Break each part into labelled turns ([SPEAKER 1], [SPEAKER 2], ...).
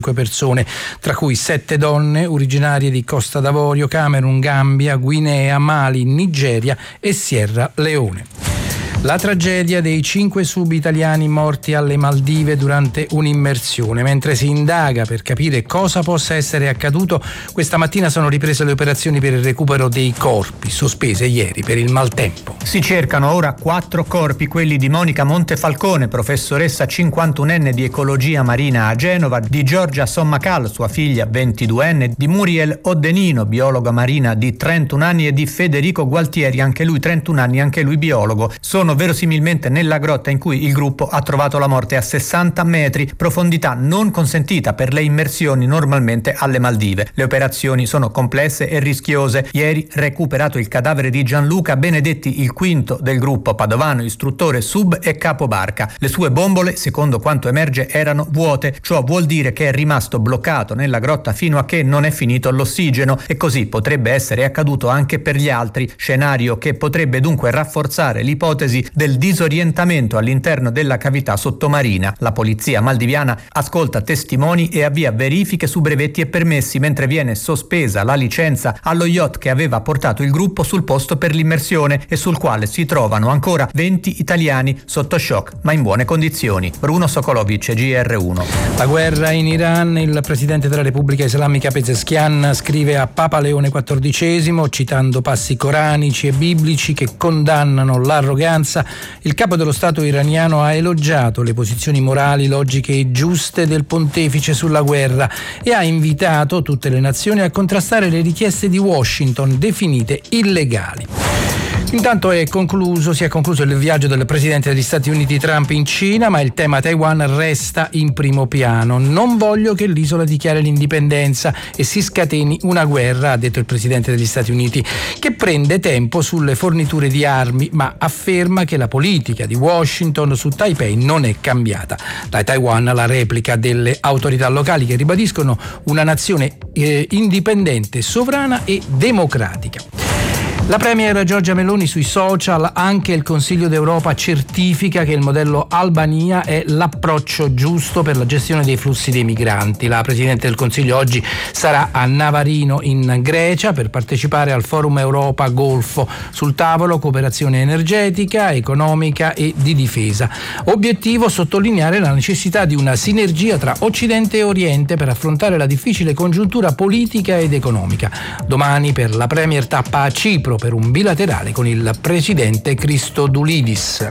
[SPEAKER 1] persone, tra cui 7 donne originarie di Costa d'Avorio, Camerun, Gambia, Guinea, Mali, Nigeria e Sierra Leone. La tragedia dei 5 sub-italiani morti alle Maldive durante un'immersione. Mentre si indaga per capire cosa possa essere accaduto, questa mattina sono riprese le operazioni per il recupero dei corpi, sospese ieri per il maltempo.
[SPEAKER 2] Si cercano ora 4 corpi, quelli di Monica Montefalcone, professoressa 51enne di ecologia marina a Genova, di Giorgia Sommacal, sua figlia 22enne, di Muriel Oddenino, biologa marina di 31 anni, e di Federico Gualtieri, anche lui 31 anni, anche lui biologo. Sono verosimilmente nella grotta in cui il gruppo ha trovato la morte, a 60 metri, profondità non consentita per le immersioni normalmente alle Maldive. Le operazioni sono complesse e rischiose. Ieri recuperato il cadavere di Gianluca Benedetti, il quinto del gruppo padovano, istruttore sub e capobarca. Le sue bombole, secondo quanto emerge, erano vuote. Ciò vuol dire che è rimasto bloccato nella grotta fino a che non è finito l'ossigeno, e così potrebbe essere accaduto anche per gli altri, scenario che potrebbe dunque rafforzare l'ipotesi del disorientamento all'interno della cavità sottomarina. La polizia maldiviana ascolta testimoni e avvia verifiche su brevetti e permessi, mentre viene sospesa la licenza allo yacht che aveva portato il gruppo sul posto per l'immersione e sul quale si trovano ancora 20 italiani sotto shock ma in buone condizioni. Bruno Sokolovic, GR1.
[SPEAKER 1] La guerra in Iran. Il presidente della Repubblica Islamica Pezeshkian scrive a Papa Leone XIV, citando passi coranici e biblici che condannano l'arroganza. Il capo dello Stato iraniano ha elogiato le posizioni morali, logiche e giuste del pontefice sulla guerra e ha invitato tutte le nazioni a contrastare le richieste di Washington, definite illegali. Intanto si è concluso il viaggio del presidente degli Stati Uniti Trump in Cina, ma il tema Taiwan resta in primo piano. Non voglio che l'isola dichiari l'indipendenza e si scateni una guerra, ha detto il presidente degli Stati Uniti, che prende tempo sulle forniture di armi, ma afferma che la politica di Washington su Taipei non è cambiata. Da Taiwan la replica delle autorità locali che ribadiscono una nazione indipendente, sovrana e democratica. La premier Giorgia Meloni sui social. Anche il Consiglio d'Europa certifica che il modello Albania è l'approccio giusto per la gestione dei flussi dei migranti. La Presidente del Consiglio oggi sarà a Navarino in Grecia per partecipare al Forum Europa Golfo. Sul tavolo cooperazione energetica, economica e di difesa. Obiettivo: sottolineare la necessità di una sinergia tra Occidente e Oriente per affrontare la difficile congiuntura politica ed economica. Domani per la premier tappa a Cipro per un bilaterale con il presidente Christodoulidis.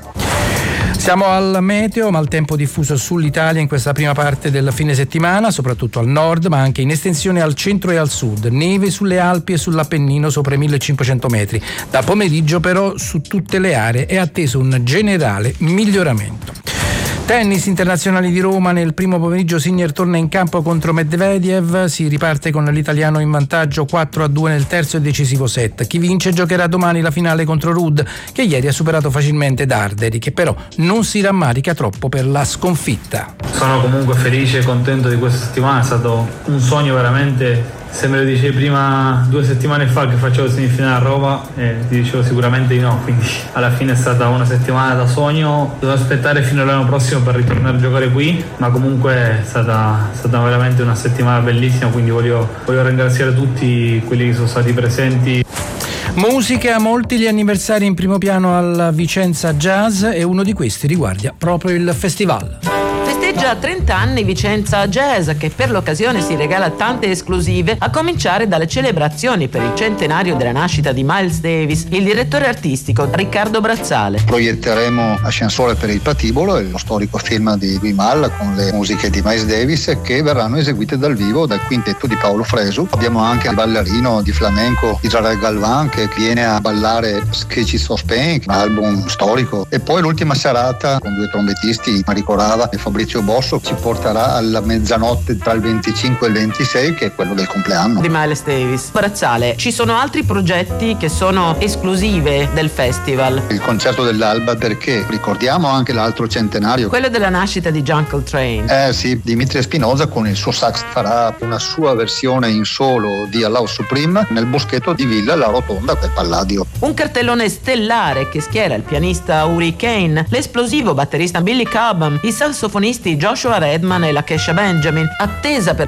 [SPEAKER 1] Siamo al meteo, maltempo diffuso sull'Italia in questa prima parte del fine settimana, soprattutto al nord, ma anche in estensione al centro e al sud. Neve sulle Alpi e sull'Appennino sopra i 1500 metri. Da pomeriggio però su tutte le aree è atteso un generale miglioramento. Tennis internazionali di Roma. Nel primo pomeriggio Sinner torna in campo contro Medvedev, si riparte con l'italiano in vantaggio 4-2 nel terzo e decisivo set. Chi vince giocherà domani la finale contro Ruud, che ieri ha superato facilmente Darderi, che però non si rammarica troppo per la sconfitta.
[SPEAKER 3] Sono comunque felice e contento di questa settimana, è stato un sogno veramente. Se me lo dicevi prima 2 settimane fa che facevo semifinale a Roma, ti dicevo sicuramente di no, quindi alla fine è stata una settimana da sogno. Devo aspettare fino all'anno prossimo per ritornare a giocare qui, ma comunque è stata veramente una settimana bellissima, quindi voglio ringraziare tutti quelli che sono stati presenti.
[SPEAKER 1] Musica, molti gli anniversari in primo piano al Vicenza Jazz e uno di questi riguarda proprio il festival.
[SPEAKER 4] Festeggia 30 anni Vicenza Jazz, che per l'occasione si regala tante esclusive, a cominciare dalle celebrazioni per il centenario della nascita di Miles Davis. Il direttore artistico Riccardo Brazzale.
[SPEAKER 5] Proietteremo Ascensore per il Patibolo, lo storico film di Guimal con le musiche di Miles Davis, che verranno eseguite dal vivo dal quintetto di Paolo Fresu. Abbiamo anche il ballerino di flamenco Israel Galvan che viene a ballare Sketches of Pain, un album storico, e poi l'ultima serata con 2 trombettisti, Marico Rava e Fabrizio Bosso, ci porterà alla mezzanotte tra il 25 e il 26, che è quello del compleanno
[SPEAKER 4] di Miles Davis. Brazzale, ci sono altri progetti che sono esclusive del festival?
[SPEAKER 5] Il concerto dell'Alba, perché ricordiamo anche l'altro centenario,
[SPEAKER 4] quello della nascita di John Coltrane.
[SPEAKER 5] Sì, Dimitri Spinoza con il suo sax farà una sua versione in solo di Allahu Supreme nel boschetto di Villa La Rotonda per Palladio.
[SPEAKER 4] Un cartellone stellare che schiera il pianista Uri Kane, l'esplosivo batterista Billy Cobham, i sassofonisti Joshua Redman e la Kesha Benjamin. Attesa per